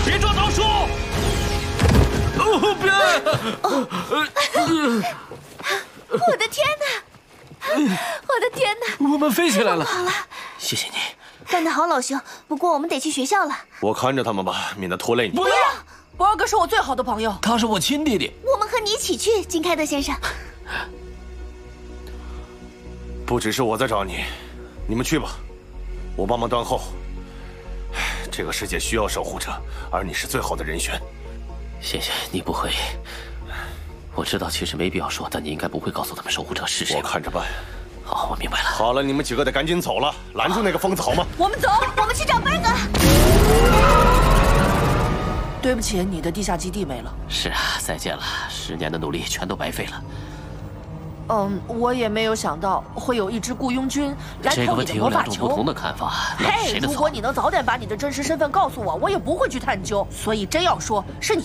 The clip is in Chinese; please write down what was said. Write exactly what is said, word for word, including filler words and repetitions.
别撞到树！哦，别！ 我的天哪！我的天哪！ 我们飞起来了！ 好了， 谢谢你， 干得好，老兄。不过我们得去学校了。 我看着他们吧，免得拖累你。 不要！博尔哥是我最好的朋友， 他是我亲弟弟。 我们和你一起去，金开德先生。 不只是我在找你，你们去吧，我帮忙断后。这个世界需要守护者，而你是最好的人选。 谢谢你不会。我知道其实没必要说，但你应该不会告诉他们守护者是谁。 我看着办。 好，我明白了。 好了，你们几个得赶紧走了，拦住那个疯子好吗？ 我们走， 我们去找贝格。 对不起，你的地下基地没了。 是啊，再见了，十年的努力全都白费了。 嗯，我也没有想到会有一支雇佣军来偷你的魔法球。 这个问题有两种不同的看法。 嘿，如果你能早点把你的真实身份告诉我，我也不会去探究。所以真要说是你